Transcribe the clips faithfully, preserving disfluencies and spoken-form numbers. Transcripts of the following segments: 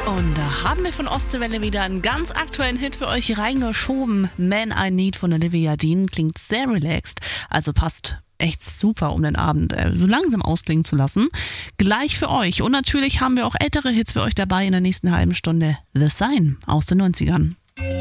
Und da haben wir von Ostseewelle wieder einen ganz aktuellen Hit für euch reingeschoben. Man I Need von Olivia Dean klingt sehr relaxed, also passt echt super, um den Abend äh, so langsam ausklingen zu lassen. Gleich für euch. Und natürlich haben wir auch ältere Hits für euch dabei in der nächsten halben Stunde. The Sign aus den neunzigern.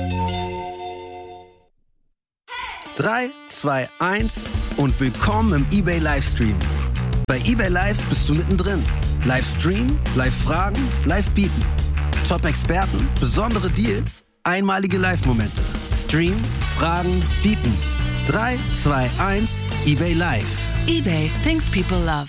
drei, zwei, eins und willkommen im eBay Livestream. Bei eBay Live bist du mittendrin. Livestream, Live-Fragen, Live-Bieten. Top-Experten, besondere Deals, einmalige Live-Momente. Stream, Fragen, Bieten. drei, zwei, eins, eBay Live. eBay, things people love.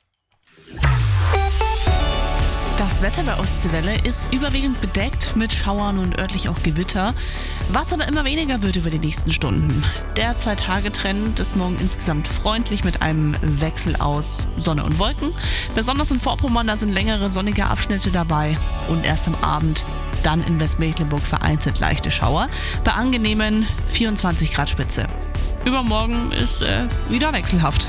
Das Wetter bei Ostseewelle ist überwiegend bedeckt mit Schauern und örtlich auch Gewitter, was aber immer weniger wird über die nächsten Stunden. Der Zwei-Tage-Trend ist morgen insgesamt freundlich mit einem Wechsel aus Sonne und Wolken. Besonders in Vorpommern, da sind längere sonnige Abschnitte dabei und erst am Abend dann in Westmecklenburg vereinzelt leichte Schauer bei angenehmen vierundzwanzig Grad Spitze. Übermorgen ist äh, wieder wechselhaft.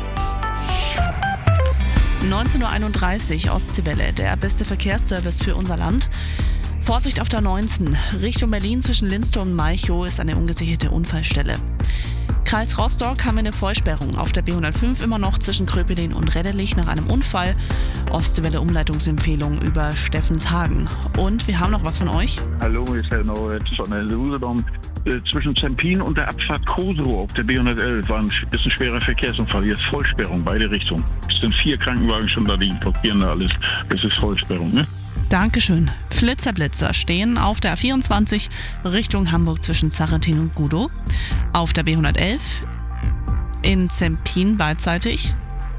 neunzehn Uhr einunddreißig, Ostseewelle, der beste Verkehrsservice für unser Land. Vorsicht auf der neunzehn, Richtung Berlin zwischen Linstow und Malchow ist eine ungesicherte Unfallstelle. Kreis Rostock haben wir eine Vollsperrung auf der B hundertfünf immer noch zwischen Kröpelin und Redderlich nach einem Unfall. Ostseewelle Umleitungsempfehlung über Steffenshagen. Und wir haben noch was von euch. Hallo, hier ist Herr Norbert von der Usedom. Zwischen Zempin und der Abfahrt Koserow auf der B hundertelf war ein bisschen schwerer Verkehrsunfall. Jetzt Vollsperrung, beide Richtungen. Es sind vier Krankenwagen schon da, die blockieren da alles. Das ist Vollsperrung, ne? Dankeschön. Flitzer-Blitzer stehen auf der A vierundzwanzig Richtung Hamburg zwischen Zarentin und Gudow. Auf der B hundertelf in Zempin beidseitig.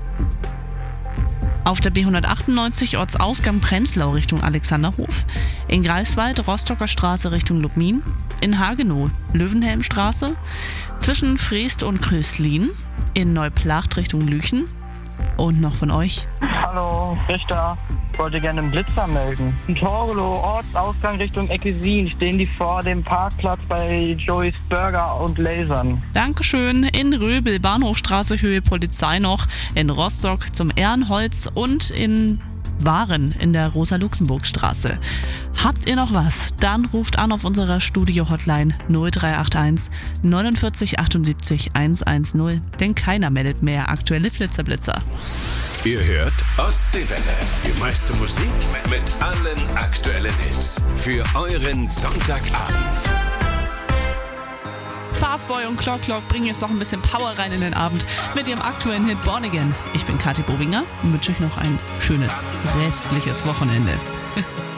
Auf der B hundertachtundneunzig Ortsausgang Prenzlau Richtung Alexanderhof. In Greifswald Rostocker Straße Richtung Lubmin. In Hagenow Löwenhelmstraße. Zwischen Freest und Kröslin. In Neuplacht Richtung Lüchen. Und noch von euch. Hallo, Richter. Ich wollte gerne einen Blitzer melden. In Torgelow, Ortsausgang Richtung Eckesin, stehen die vor dem Parkplatz bei Joey's Burger und Lasern. Dankeschön. In Röbel, Bahnhofstraße, Höhe Polizei noch. In Rostock zum Ehrenholz und in Waren in der Rosa-Luxemburg-Straße. Habt ihr noch was? Dann ruft an auf unserer Studio-Hotline null drei acht eins neunundvierzig achtundsiebzig hundertzehn, denn keiner meldet mehr aktuelle Flitzer-Blitzer. Ihr hört Ostseewelle, die meiste Musik mit allen aktuellen Hits für euren Sonntagabend. Fastboy und Clock Clock bringen jetzt noch ein bisschen Power rein in den Abend mit ihrem aktuellen Hit Born Again. Ich bin Kathi Bobinger und wünsche euch noch ein schönes restliches Wochenende.